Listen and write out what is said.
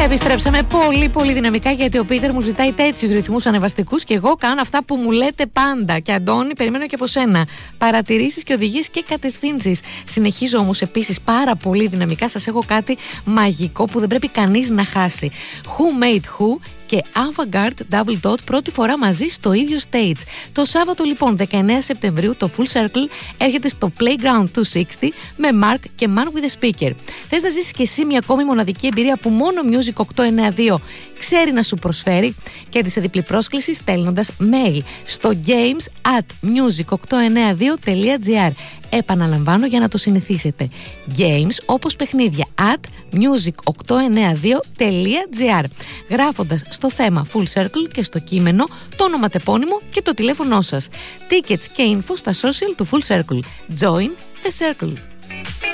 Επιστρέψαμε πολύ δυναμικά, γιατί ο Πίτερ μου ζητάει τέτοιους ρυθμούς ανεβαστικούς και εγώ κάνω αυτά που μου λέτε πάντα. Και Αντώνη, περιμένω και από σένα παρατηρήσεις και οδηγίες και κατευθύνσεις. Συνεχίζω όμως επίσης πάρα πολύ δυναμικά. Σας έχω κάτι μαγικό που δεν πρέπει κανείς να χάσει. Who Made Who και Avant-Garde Double Dot πρώτη φορά μαζί στο ίδιο stage. Το Σάββατο λοιπόν 19 Σεπτεμβρίου το Full Circle έρχεται στο Playground 260 με Mark και Man with a Speaker. Θες να ζήσεις και εσύ μια ακόμη μοναδική εμπειρία που μόνο Music 892 ξέρει να σου προσφέρει? Και σε διπλή πρόσκληση στέλνοντας mail στο games@music892.gr. Επαναλαμβάνω για να το συνηθίσετε. Games όπως παιχνίδια @music892.gr, γράφοντας στο θέμα Full Circle και στο κείμενο το ονοματεπώνυμο και το τηλέφωνό σας. Tickets και info στα social του Full Circle. Join the Circle.